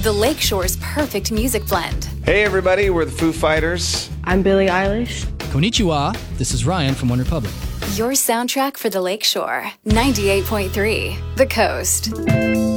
the Lakeshore's perfect music blend. Hey everybody, we're the Foo Fighters. I'm Billie Eilish. Konnichiwa, this is Ryan from OneRepublic. Your soundtrack for the Lakeshore. 98.3 The Coast.